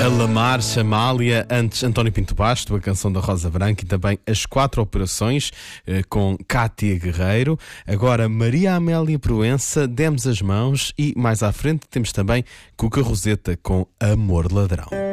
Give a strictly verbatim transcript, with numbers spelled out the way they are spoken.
A Lamarche, Amália, antes António Pinto Basto, a canção da Rosa Branca, e também As Quatro Operações, eh, com Cátia Guerreiro. Agora Maria Amélia Proença, Demos as Mãos, e mais à frente temos também Cuca Roseta com Amor Ladrão.